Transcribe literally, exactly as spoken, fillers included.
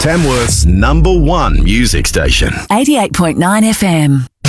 Tamworth's number one music station. eighty-eight point nine F M.